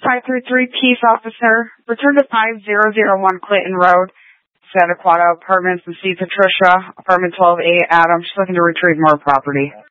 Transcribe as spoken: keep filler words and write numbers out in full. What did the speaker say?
five three three, Peace Officer. Return to five zero zero one Clinton Road, Santa Clara Apartments, and see Patricia, apartment twelve A, Adam. She's looking to retrieve more property.